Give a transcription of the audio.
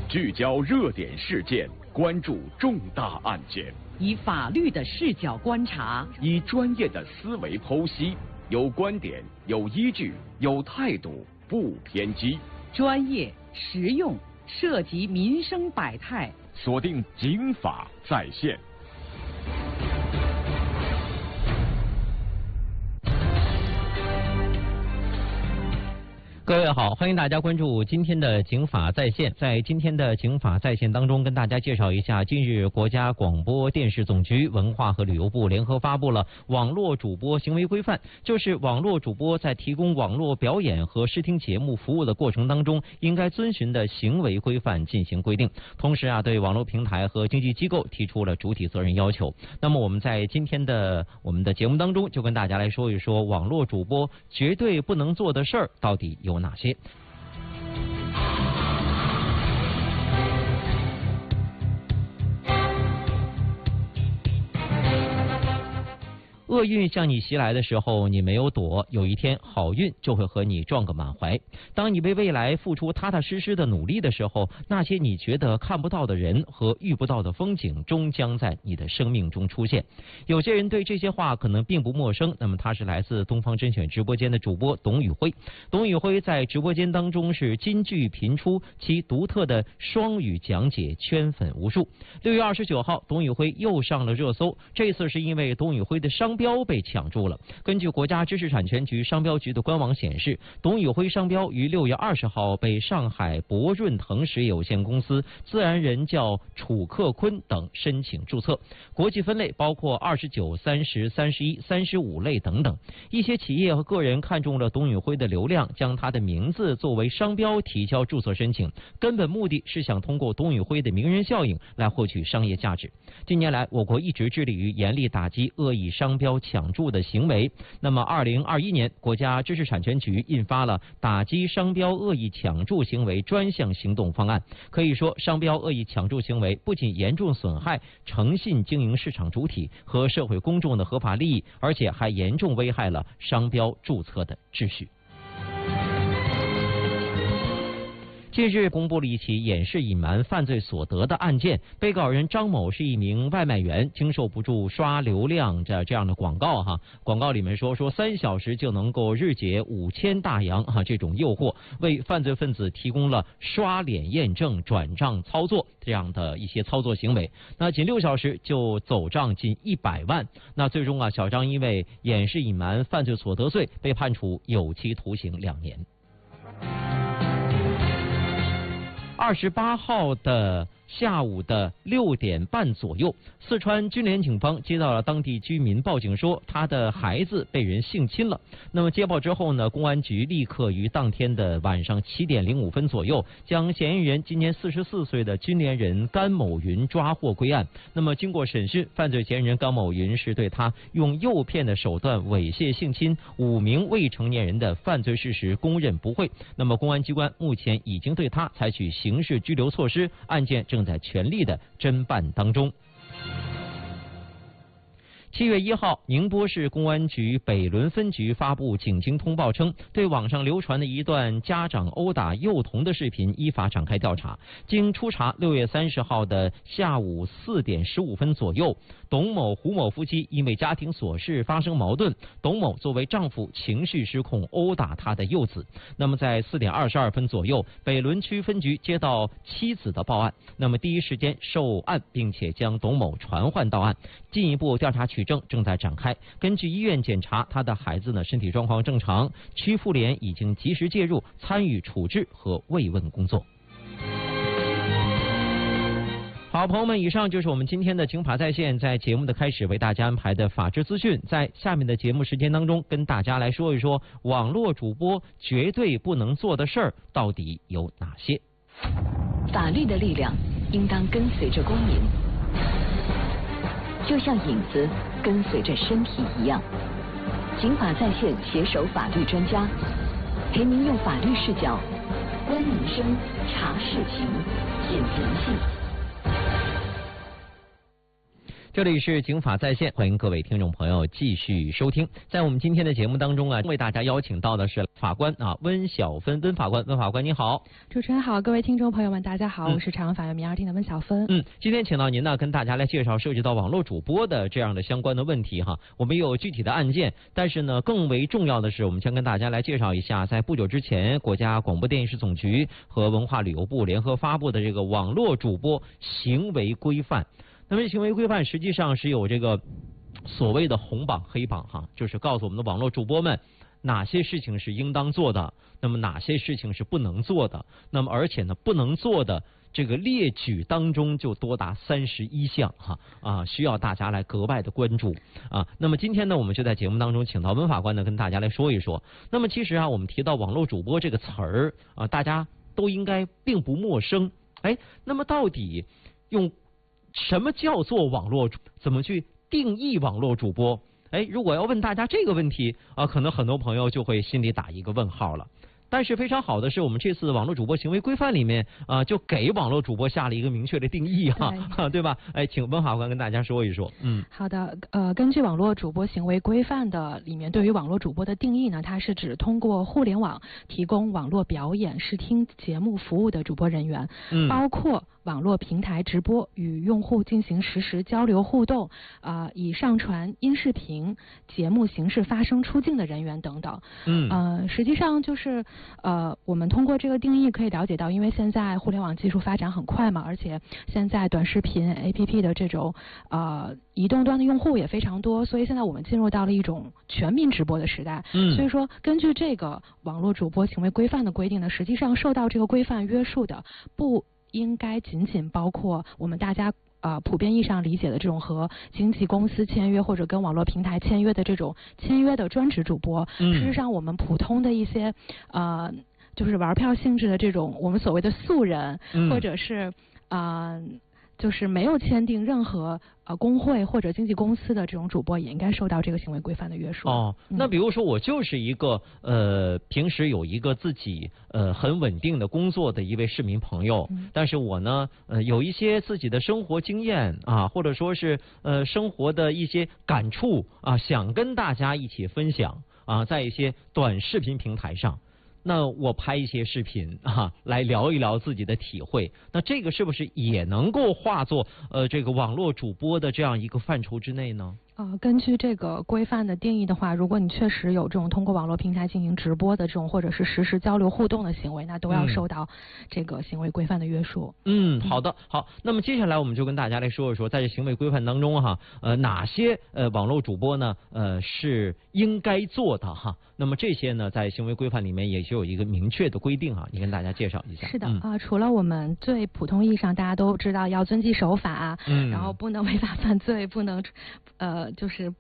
聚焦热点事件，关注重大案件， 以法律的视角观察， 以专业的思维剖析，有观点，有依据，有态度，不偏激， 专业实用，涉及民生百态。 锁定警法在线。 各位好，欢迎大家关注今天的警法在线。在今天的警法在线当中，跟大家介绍一下，近日国家广播电视总局、文化和旅游部联合发布了网络主播行为规范，就是网络主播在提供网络表演和视听节目服务的过程当中应该遵循的行为规范进行规定。同时对网络平台和经纪机构提出了主体责任要求。那么我们在今天的我们的节目当中，就跟大家来说一说网络主播绝对不能做的事儿到底有哪些。厄运向你袭来的时候，你没有躲，有一天好运就会和你撞个满怀。当你为未来付出踏踏实实的努力的时候，那些你觉得看不到的人和遇不到的风景终将在你的生命中出现。有些人对这些话可能并不陌生，那么他是来自东方甄选直播间的主播董宇辉。董宇辉在直播间当中是金句频出，其独特的双语讲解圈粉无数。6月29号，董宇辉又上了热搜，这次是因为董宇辉的商标被抢注了。根据国家知识产权局商标局的官网显示，董宇辉商标于6月20号被上海博润腾实业有限公司自然人叫楚克坤等申请注册，国际分类包括29、30、31、35类等等。一些企业和个人看中了董宇辉的流量，将他的名字作为商标提交注册申请，根本目的是想通过董宇辉的名人效应来获取商业价值。近年来，我国一直致力于严厉打击恶意商标抢注的行为。那么2021年，国家知识产权局印发了打击商标恶意抢注行为专项行动方案。可以说，商标恶意抢注行为不仅严重损害诚信经营市场主体和社会公众的合法利益，而且还严重危害了商标注册的秩序。近日公布了一起掩饰隐瞒犯罪所得的案件，被告人张某是一名外卖员，经受不住刷流量这样的广告广告里面说3小时就能够日结5000大洋这种诱惑，为犯罪分子提供了刷脸验证、转账操作这样的一些操作行为。那仅6小时就走账近100万。那最终小张因为掩饰隐瞒犯罪所得罪被判处有期徒刑2年。28号的下午的6点半左右，四川军联警方接到了当地居民报警说他的孩子被人性侵了。那么接报之后呢，公安局立刻于当天的晚上7点05分左右将嫌疑人今年44岁的军联人甘某云抓获归案。那么经过审讯，犯罪嫌疑人甘某云是对他用诱骗的手段猥亵性侵5名未成年人的犯罪事实公认不讳。那么公安机关目前已经对他采取刑事拘留措施，案件正在全力的侦办当中。7月1号，宁波市公安局北仑分局发布警情通报称，对网上流传的一段家长殴打幼童的视频依法展开调查。经初查，6月30号的下午4点15分左右，董某、胡某夫妻因为家庭琐事发生矛盾，董某作为丈夫情绪失控殴打他的幼子。那么在4点22分左右，北仑区分局接到妻子的报案，那么第一时间受案，并且将董某传唤到案，进一步调查取证正在展开。根据医院检查，他的孩子身体状况正常，区妇联已经及时介入，参与处置和慰问工作。好，朋友们，以上就是我们今天的警法在线，在节目的开始为大家安排的法治资讯。在下面的节目时间当中，跟大家来说一说网络主播绝对不能做的事儿到底有哪些。 法律的力量应当跟随着光影，就像影子跟随着身体一样。警法在线携手法律专家，陪您用法律视角观民生、查事情、解人性。 这里是警法在线，欢迎各位听众朋友继续收听。在我们今天的节目当中为大家邀请到的是法官啊，温小芬，温法官，温法官你好。 主持人好，各位听众朋友们，大家好，我是朝阳法院民二厅的温小芬。 今天请到您呢，跟大家来介绍涉及到网络主播的这样的相关的问题哈。我们有具体的案件，但是呢，更为重要的是，我们先跟大家来介绍一下，在不久之前，国家广播电视总局和文化旅游部联合发布的这个网络主播行为规范。那么行为规范实际上是有这个所谓的红榜黑榜哈，就是告诉我们的网络主播们哪些事情是应当做的，那么哪些事情是不能做的，那么而且呢不能做的这个列举当中就多达31项需要大家来格外的关注啊。那么今天呢，我们就在节目当中请到温法官呢跟大家来说一说。那么其实啊，我们提到网络主播这个词儿啊，大家都应该并不陌生。那么到底用什么叫做网络？怎么去定义网络主播？如果要问大家这个问题啊，可能很多朋友就会心里打一个问号了。但是非常好的是，我们这次网络主播行为规范里面就给网络主播下了一个明确的定义对吧？请温法官跟大家说一说。 好的，根据网络主播行为规范的里面对于网络主播的定义呢，它是指通过互联网提供网络表演、视听节目服务的主播人员，包括网络平台直播与用户进行实时交流互动，以上传音视频节目形式发声出镜的人员等等。实际上就是我们通过这个定义可以了解到，因为现在互联网技术发展很快嘛，而且现在短视频 APP 的这种移动端的用户也非常多，所以现在我们进入到了一种全民直播的时代。所以说根据这个网络主播行为规范的规定呢，实际上受到这个规范约束的不应该仅仅包括我们大家普遍意义上理解的这种和经纪公司签约或者跟网络平台签约的这种签约的专职主播。事实上我们普通的一些就是玩票性质的这种我们所谓的素人，或者是就是没有签订任何工会或者经纪公司的这种主播，也应该受到这个行为规范的约束。 那比如说我就是一个平时有一个自己很稳定的工作的一位市民朋友，但是我呢有一些自己的生活经验或者说是生活的一些感触想跟大家一起分享在一些短视频平台上。那我拍一些视频来聊一聊自己的体会，那这个是不是也能够化作这个网络主播的这样一个范畴之内呢？ 根据这个规范的定义的话，如果你确实有这种通过网络平台进行直播的这种或者是实时交流互动的行为，那都要受到这个行为规范的约束。 好的，好。那么接下来我们就跟大家来说一说，在这行为规范当中哪些网络主播呢是应该做的那么这些呢在行为规范里面也就有一个明确的规定你跟大家介绍一下。 是的除了我们最普通意义上大家都知道要遵纪守法然后不能违法犯罪，不能就是